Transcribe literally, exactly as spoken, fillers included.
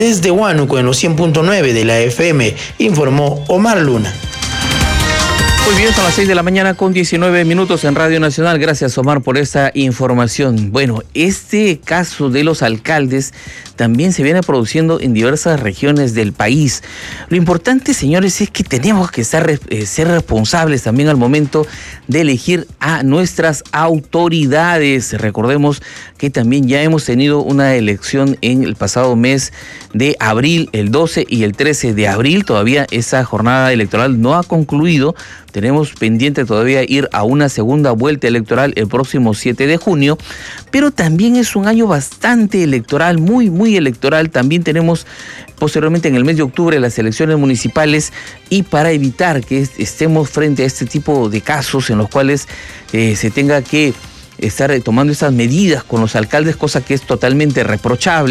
Desde Huánuco, en los cien punto nueve de la F M, informó Omar Luna. Muy bien, son las seis de la mañana con diecinueve minutos en Radio Nacional. Gracias, Omar, por esta información. Bueno, este caso de los alcaldes también se viene produciendo en diversas regiones del país. Lo importante, señores, es que tenemos que estar, eh, ser responsables también al momento de elegir a nuestras autoridades. Recordemos que también ya hemos tenido una elección en el pasado mes de abril, el doce y el trece de abril. Todavía esa jornada electoral no ha concluido. Tenemos pendiente todavía ir a una segunda vuelta electoral el próximo siete de junio, pero también es un año bastante electoral, muy, muy electoral. También tenemos posteriormente en el mes de octubre las elecciones municipales, y para evitar que estemos frente a este tipo de casos en los cuales eh, se tenga que estar tomando esas medidas con los alcaldes, cosa que es totalmente reprochable.